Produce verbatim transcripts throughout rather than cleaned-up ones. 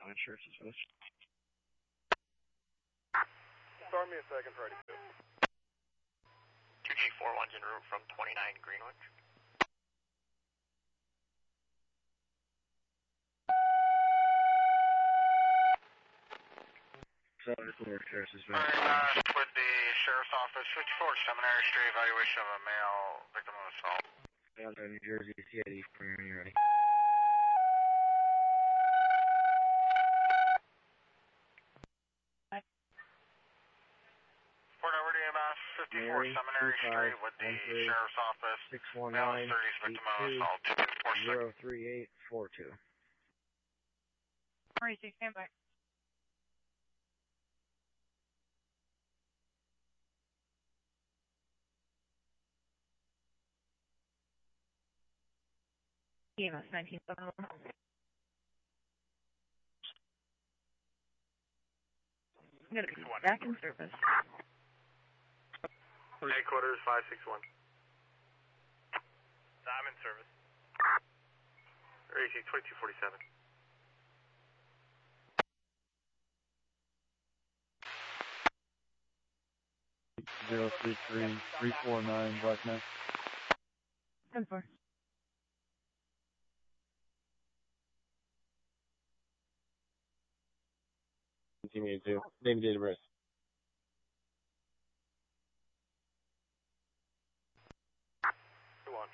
Fine, sheriff's dispatch. Start me a second, Freddy. two G four one's en route from twenty-nine Greenwich. seventy-four, sheriff's dispatch. Alright, uh, with the sheriff's office, fifty-four Seminary Street, evaluation of a male victim of assault. Downtown New Jersey, C I D for you when you're ready. Port Edward E M S, fifty-four Mary, Seminary two five, Street with the one three, sheriff's office. six one Male nine, thirties eight victim of two, assault, two two four six. zero three eight four two. Alright, so stand by. E M S nineteen seven one. I'm gonna be back in service. Headquarters, five six one. I'm in service. A C twenty-two forty-seven. Zero three three three four nine Black Knight. ten four. Continue to name and date of birth. Two one.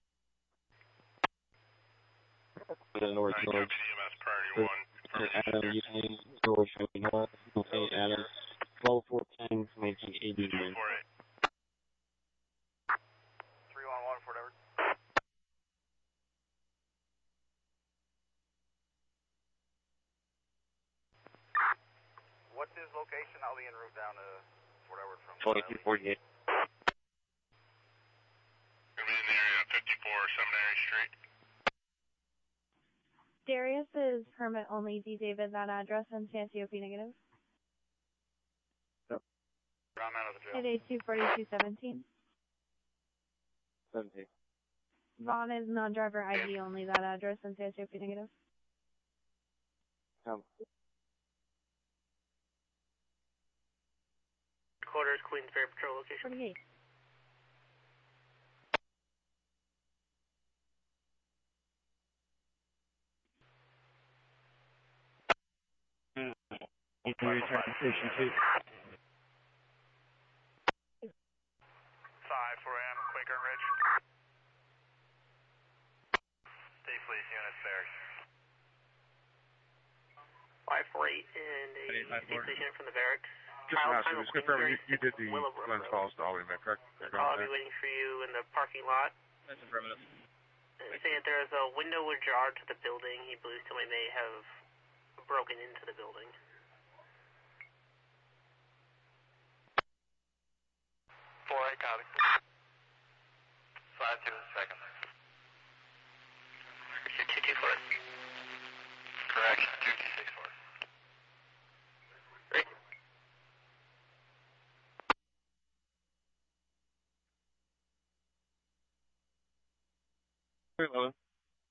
North George. E M S priority one. Adam Eugene George North. Saint Adam. twelve four ten nineteen eighty-nine. three one one, Fort Edward. What's his location? I'll be en route down to Fort Edward from twenty-two forty-eight. Gonna be in the area, fifty-four Seminary Street. Darius is permit only. D. David, that address, and C O P negative. I'm out of the jail. It is two forty-two seventeen. seventeen. Vaughn is non-driver I D only. That address, and C O P negative. Come. Quarters, Queensbury Patrol location. forty-eight. Return to station two. five four A M, Quaker Ridge. State Police units there. five four eight and a state police unit from the barracks. Just an answer, just confirm you, you did the lens calls to Albany, man, correct? I'll be waiting for you in the parking lot. That's affirmative. Uh, Say that there's a window ajar to the building. He believes somebody may have broken into the building. four eight, copy. five two, second. two two four. Correction, two two six four. Great. Wait, Logan.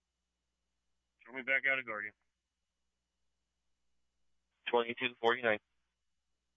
Show me back out of Guardian. twenty-two forty-nine.